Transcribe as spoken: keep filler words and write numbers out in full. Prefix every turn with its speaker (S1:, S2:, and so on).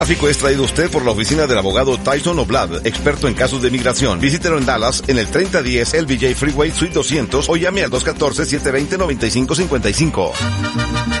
S1: Tráfico es traído usted por la oficina del abogado Tyson Oblad, experto en casos de migración. Visítelo en Dallas en el treinta diez L B J Freeway Suite doscientos o llame al dos uno cuatro, siete dos cero, nueve cinco cinco cinco.